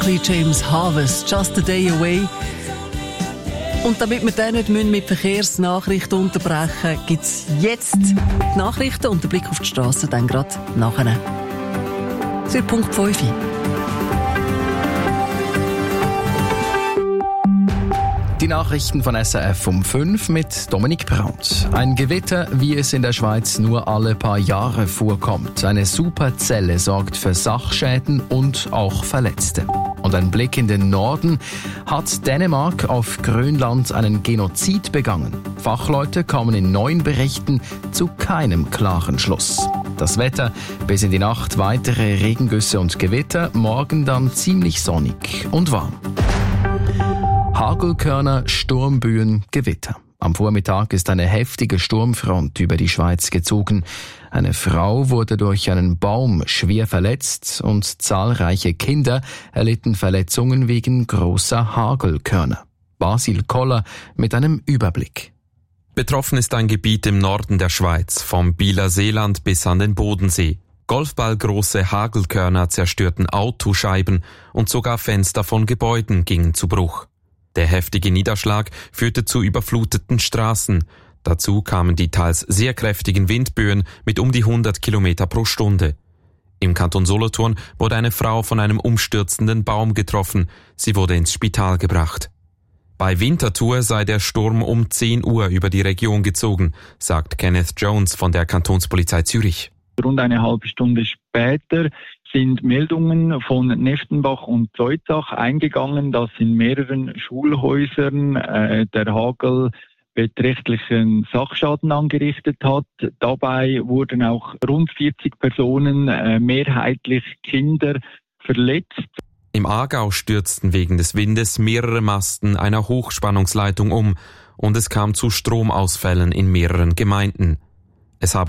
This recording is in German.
Buckley, James Harvest, Just a Day Away. Und damit wir den nicht mit Verkehrsnachrichten unterbrechen, gibt es jetzt die Nachrichten und den Blick auf die Straße dann gerade nachher. Das wird Punkt 5. Die Nachrichten von SRF um 5 mit Dominik Brandt. Ein Gewitter, wie es in der Schweiz nur alle paar Jahre vorkommt. Eine Superzelle sorgt für Sachschäden und auch Verletzte. Und ein Blick in den Norden: hat Dänemark auf Grönland einen Genozid begangen? Fachleute kommen in neuen Berichten zu keinem klaren Schluss. Das Wetter: bis in die Nacht weitere Regengüsse und Gewitter, morgen dann ziemlich sonnig und warm. Hagelkörner, Sturmböen, Gewitter. Am Vormittag ist eine heftige Sturmfront über die Schweiz gezogen. Eine Frau wurde durch einen Baum schwer verletzt und zahlreiche Kinder erlitten Verletzungen wegen großer Hagelkörner. Basil Koller mit einem Überblick. Betroffen ist ein Gebiet im Norden der Schweiz, vom Bieler Seeland bis an den Bodensee. Golfballgroße Hagelkörner zerstörten Autoscheiben und sogar Fenster von Gebäuden gingen zu Bruch. Der heftige Niederschlag führte zu überfluteten Straßen. Dazu kamen die teils sehr kräftigen Windböen mit um die 100 Kilometer pro Stunde. Im Kanton Solothurn wurde eine Frau von einem umstürzenden Baum getroffen. Sie wurde ins Spital gebracht. Bei Winterthur sei der Sturm um 10 Uhr über die Region gezogen, sagt Kenneth Jones von der Kantonspolizei Zürich. Rund eine halbe Stunde später sind Meldungen von Neftenbach und Zeuzach eingegangen, dass in mehreren Schulhäusern der Hagel beträchtlichen Sachschaden angerichtet hat. Dabei wurden auch rund 40 Personen, mehrheitlich Kinder, verletzt. Im Aargau stürzten wegen des Windes mehrere Masten einer Hochspannungsleitung um und es kam zu Stromausfällen in mehreren Gemeinden. Es habe